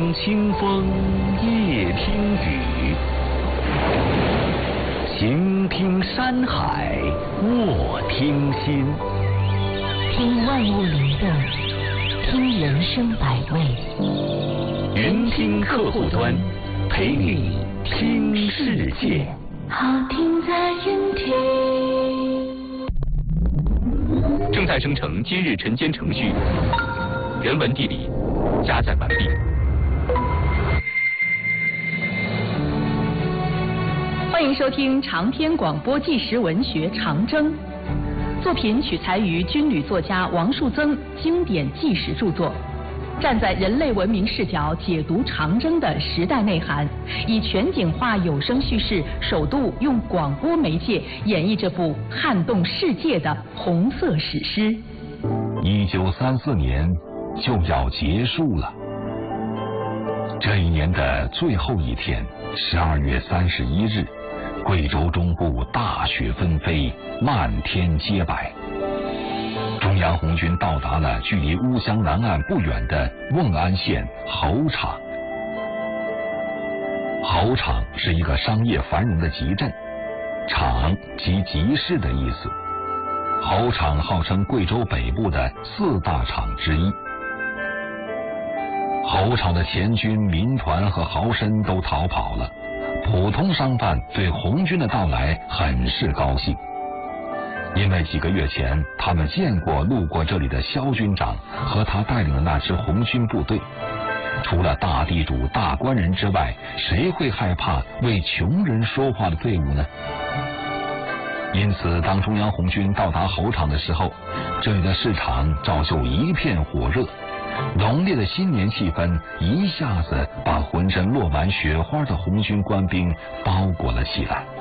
当清风，夜听雨。行听山海，卧听心。 听万物灵动，听人生百味。 云听客户端，陪你听世界。 好听在云听。 正在生成今日晨间程序，人文地理加载完毕。 欢迎收听长篇广播纪实文学《长征》，作品取材于军旅作家王树增经典纪实著作，站在人类文明视角解读长征的时代内涵，以全景化有声叙事，首度用广播媒介演绎这部撼动世界的红色史诗。 1934年就要结束了，这一年的最后一天，12月31日，贵州中部大雪纷飞，漫天皆白。中央红军到达了距离乌乡南岸不远的瓮安县侯场。侯场是一个商业繁荣的集镇，场即集市的意思。侯场号称贵州北部的4大场之一。侯场的钱军、民团和豪绅都逃跑了，普通商贩对红军的到来很是高兴。因为几个月前他们见过路过这里的萧军长和他带领的那支红军部队，除了大地主大官人之外，谁会害怕为穷人说话的队伍呢？因此当中央红军到达侯场的时候，这里的市场照旧一片火热，浓烈的新年气氛一下子把浑身落满雪花的红军官兵包裹了起来。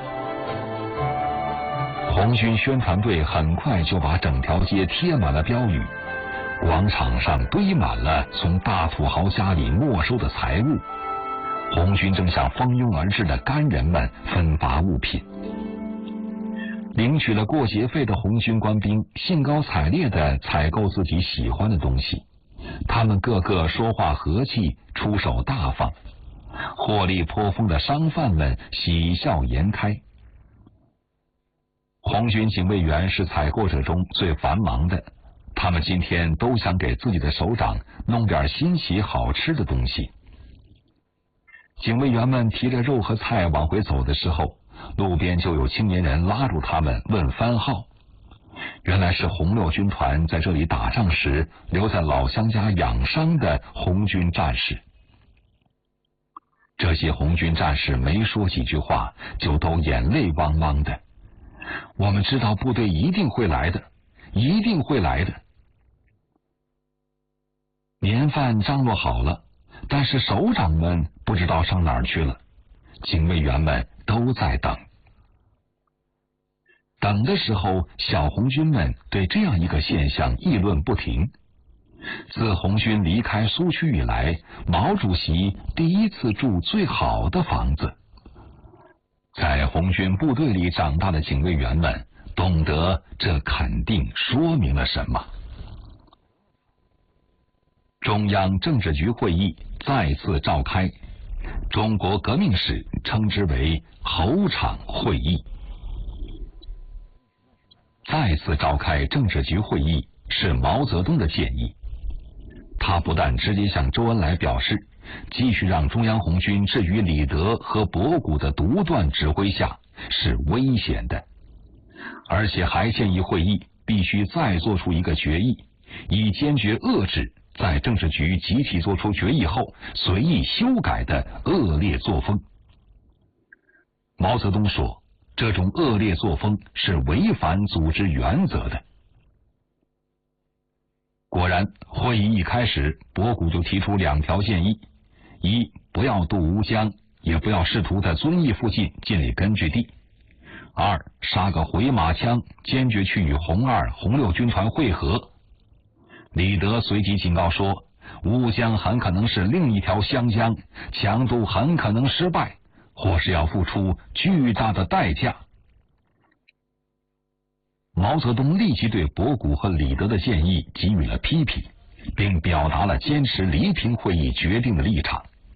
红军宣传队很快就把整条街贴满了标语，广场上堆满了从大土豪家里没收的财物，红军正向蜂拥而至的干人们分发物品。领取了过节费的红军官兵兴高采烈地采购自己喜欢的东西，他们个个说话和气，出手大方，获利颇丰的商贩们喜笑颜开。红军警卫员是采购者中最繁忙的，他们今天都想给自己的首长弄点新奇好吃的东西。警卫员们提着肉和菜往回走的时候，路边就有青年人拉住他们问番号。原来是红六军团在这里打仗时留在老乡家养伤的红军战士。这些红军战士没说几句话，就都眼泪汪汪的。我们知道部队一定会来的，一定会来的。年饭张罗好了，但是首长们不知道上哪儿去了，警卫员们都在等。等的时候，小红军们对这样一个现象议论不停。自红军离开苏区以来，毛主席第一次住最好的房子。在红军部队里长大的警卫员们懂得这肯定说明了什么。中央政治局会议再次召开，中国革命史称之为侯场会议。再次召开政治局会议是毛泽东的建议，他不但直接向周恩来表示继续让中央红军置于李德和博古的独断指挥下是危险的，而且还建议会议必须再做出一个决议，以坚决遏制在政治局集体做出决议后随意修改的恶劣作风。毛泽东说，这种恶劣作风是违反组织原则的。果然，会议一开始，博古就提出2条建议：一，不要渡乌江，也不要试图在遵义附近建立根据地；二，杀个回马枪，坚决去与红二、红六军团会合。李德随即警告说，乌江很可能是另一条湘江，强渡很可能失败，或是要付出巨大的代价。毛泽东立即对博古和李德的建议给予了批评，并表达了坚持黎平会议决定的立场，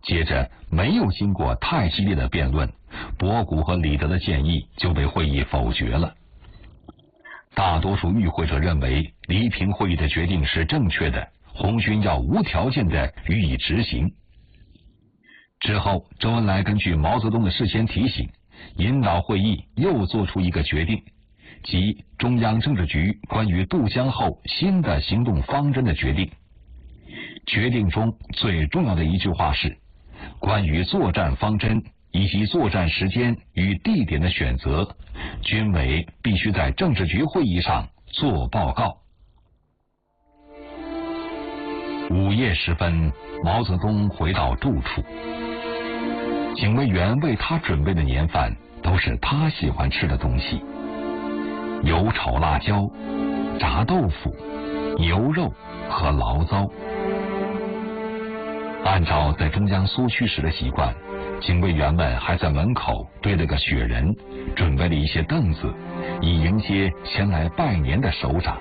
接着，没有经过太激烈的辩论，博古和李德的建议就被会议否决了。大多数与会者认为黎平会议的决定是正确的，红军要无条件的予以执行。之后，周恩来根据毛泽东的事先提醒，引导会议又做出一个决定，即中央政治局关于渡江后新的行动方针的决定。决定中最重要的一句话是，关于作战方针以及作战时间与地点的选择，军委必须在政治局会议上做报告。午夜时分，毛泽东回到住处，警卫员为他准备的年饭都是他喜欢吃的东西，油炒辣椒、炸豆腐、牛肉和醪糟。按照在中央苏区时的习惯，警卫员们还在门口堆了个雪人，准备了一些凳子，以迎接前来拜年的首长。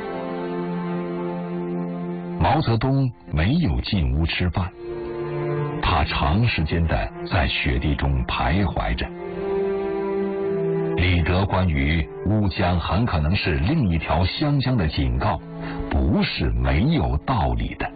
毛泽东没有进屋吃饭，他长时间的在雪地中徘徊着。李德关于乌江很可能是另一条湘江的警告，不是没有道理的。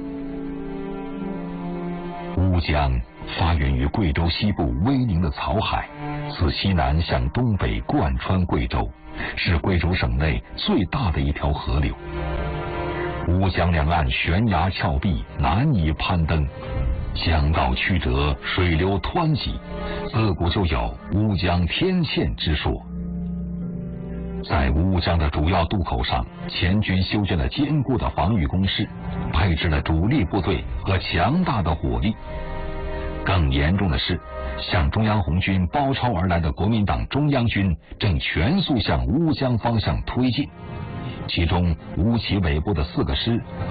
乌江发源于贵州西部威宁的草海，自西南向东北贯穿贵州，是贵州省内最大的一条河流。乌江两岸悬崖峭壁，难以攀登，江道曲折，水流湍急，自古就有乌江天堑之说。在乌江的主要渡口上，前军修建了坚固的防御工事，配置了主力部队和强大的火力。更严重的是，向中央红军包抄而来的国民党中央军正全速向乌江方向推进，其中乌旗尾部的4个师